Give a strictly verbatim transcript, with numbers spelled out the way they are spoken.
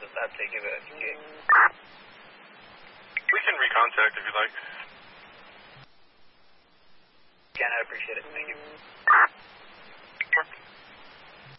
does that take you to F K? We can recontact if you'd like. Ken, I appreciate it. Thank you.